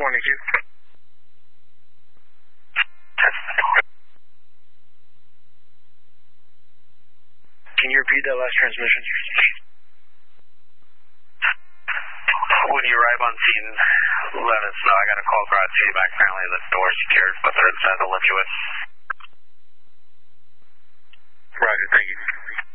Morning, Chief. Can you repeat that last transmission? When you arrive on scene, let us know. I got a call for our feedback. Apparently the door's secured, but they're inside the lift you in. Roger, thank you.